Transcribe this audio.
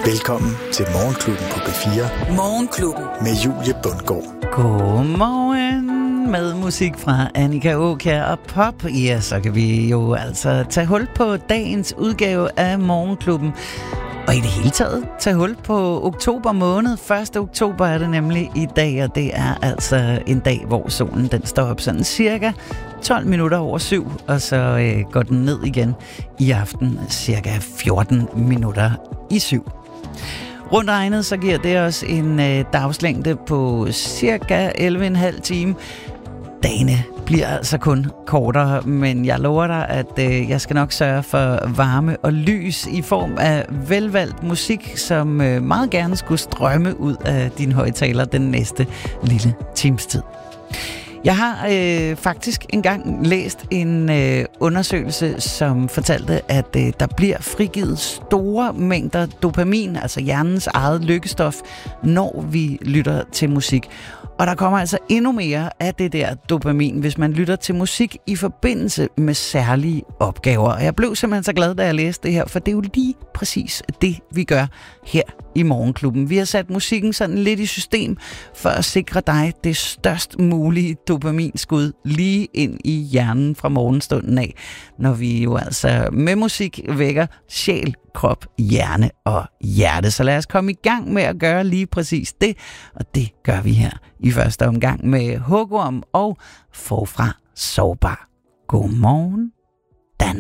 Velkommen til Morgenklubben på B4. Morgenklubben. Med Julie Bundgaard. Godmorgen med musik fra Annika Aakjær og pop. Ja, så kan vi jo altså tage hul på dagens udgave af Morgenklubben. Og i det hele taget tage hul på oktober måned. 1. oktober er det nemlig i dag, og det er altså en dag, hvor solen den står op sådan cirka 12 minutter over 7, og så går den ned igen i aften cirka 14 minutter i 7. Rundt regnet så giver det os en dagslængde på cirka 11,5 time. Dagene bliver altså kun kortere, men jeg lover dig, at jeg skal nok sørge for varme og lys i form af velvalgt musik, som meget gerne skulle strømme ud af dine højttaler den næste lille times tid. Jeg har faktisk engang læst en undersøgelse, som fortalte, at der bliver frigivet store mængder dopamin, altså hjernens eget lykkestof, når vi lytter til musik. Og der kommer altså endnu mere af det der dopamin, hvis man lytter til musik i forbindelse med særlige opgaver. Og jeg blev simpelthen så glad, da jeg læste det her, for det er jo lige præcis det, vi gør her i Morgenklubben. Vi har sat musikken sådan lidt i system for at sikre dig det størst mulige dopaminskud lige ind i hjernen fra morgenstunden af, når vi jo altså med musik vækker sjæl, krop, hjerne og hjerte. Så lad os komme i gang med at gøre lige præcis det, og det gør vi her i første omgang med Hugorm og Forfra Sårbar. Godmorgen.